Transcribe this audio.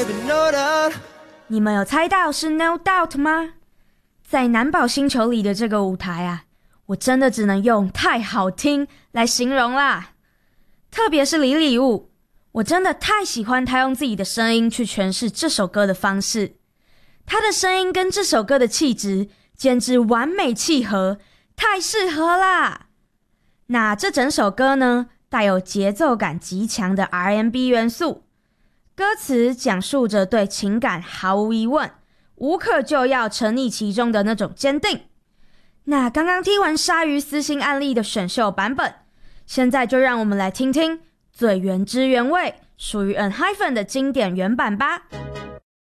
baby, no doubt。 你们有猜到是 No Doubt 吗？在南宝星球里的这个舞台啊，我真的只能用太好听来形容啦。特别是李李悟，我真的太喜欢他用自己的声音去诠释这首歌的方式。他的声音跟这首歌的气质简直完美契合，太适合啦。那这整首歌呢，带有节奏感极强的 R&B 元素，歌词讲述着对情感毫无疑问、无可救药、沉溺其中的那种坚定。那刚刚听完鲨鱼私信案例的选秀版本，现在就让我们来听听最原汁原味、属于 ENHYPEN 的经典原版吧。